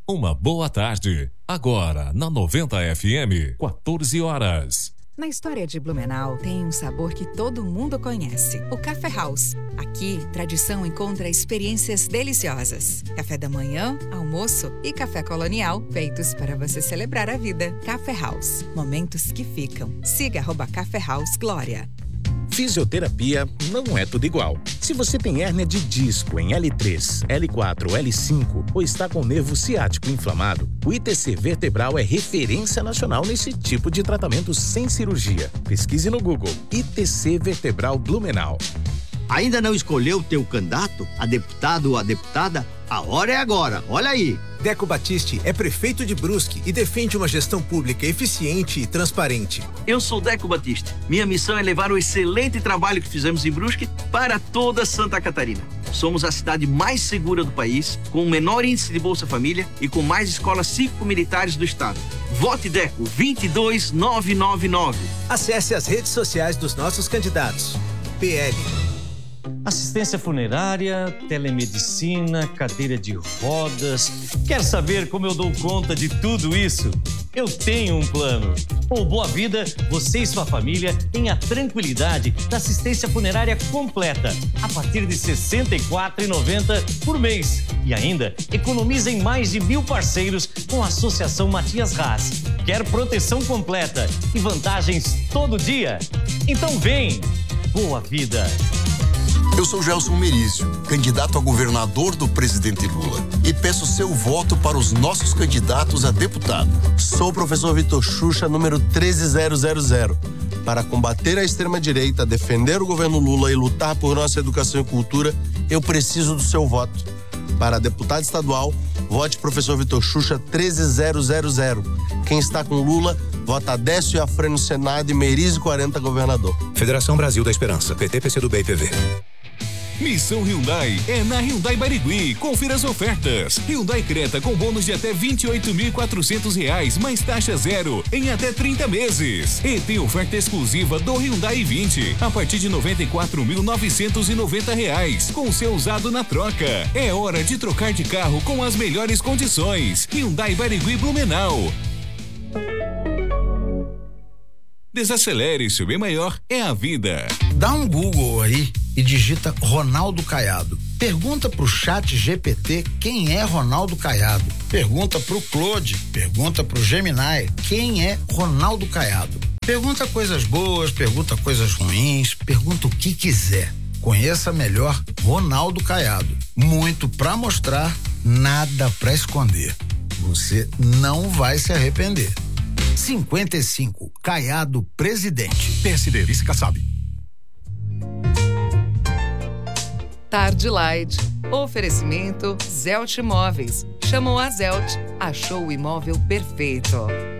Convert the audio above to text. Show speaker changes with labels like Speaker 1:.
Speaker 1: Uma boa tarde. Agora, na 90 FM, 14 horas.
Speaker 2: Na história de Blumenau tem um sabor que todo mundo conhece, o Café House. Aqui, tradição encontra experiências deliciosas. Café da manhã, almoço e café colonial, feitos para você celebrar a vida. Café House, momentos que ficam. Siga @Café House Glória.
Speaker 3: Fisioterapia não é tudo igual. Se você tem hérnia de disco em L3, L4, L5 ou está com o nervo ciático inflamado, o ITC Vertebral é referência nacional nesse tipo de tratamento sem cirurgia. Pesquise no Google ITC Vertebral Blumenau.
Speaker 4: Ainda não escolheu o teu candidato, a deputado ou a deputada? A hora é agora, olha aí.
Speaker 5: Deco Battisti é prefeito de Brusque e defende uma gestão pública eficiente e transparente.
Speaker 6: Eu sou Deco Battisti. Minha missão é levar o excelente trabalho que fizemos em Brusque para toda Santa Catarina. Somos a cidade mais segura do país, com o menor índice de Bolsa Família e com mais escolas cívico-militares do estado. Vote Deco 22999.
Speaker 5: Acesse as redes sociais dos nossos candidatos. PL.
Speaker 7: Assistência funerária, telemedicina, cadeira de rodas. Quer saber como eu dou conta de tudo isso? Eu tenho um plano. Com o Boa Vida, você e sua família têm a tranquilidade da assistência funerária completa, a partir de R$ 64,90 por mês. E ainda, economiza em mais de 1.000 parceiros com a Associação Matias Haas. Quer proteção completa e vantagens todo dia? Então vem! Boa Vida!
Speaker 8: Eu sou Gelson Merizio, candidato a governador do presidente Lula, e peço seu voto para os nossos candidatos a deputado.
Speaker 9: Sou o professor Vitor Xuxa, número 13000. Para combater a extrema-direita, defender o governo Lula e lutar por nossa educação e cultura, eu preciso do seu voto. Para deputado estadual, vote professor Vitor Xuxa 13000. Quem está com Lula, vota Décio Afrânio no Senado e Merizio 40 governador.
Speaker 10: Federação Brasil da Esperança, PT, PCdoB e PV.
Speaker 1: Missão Hyundai é na Hyundai Barigui. Confira as ofertas. Hyundai Creta com bônus de até R$28.400 mais taxa zero em até 30 meses. E tem oferta exclusiva do Hyundai i20 a partir de R$94.990 com seu usado na troca. É hora de trocar de carro com as melhores condições. Hyundai Barigui Blumenau. Desacelere, seu bem maior é a vida.
Speaker 11: Dá um Google aí e digita Ronaldo Caiado. Pergunta pro Chat GPT quem é Ronaldo Caiado. Pergunta pro Claude, pergunta pro Gemini quem é Ronaldo Caiado. Pergunta coisas boas, pergunta coisas ruins, pergunta o que quiser. Conheça melhor Ronaldo Caiado. Muito pra mostrar, nada pra esconder. Você não vai se arrepender. 55, Caiado presidente.
Speaker 10: PSD, vice Kassab.
Speaker 2: Tarde Light. Oferecimento Zelt Imóveis. Chamou a Zelt, achou o imóvel perfeito.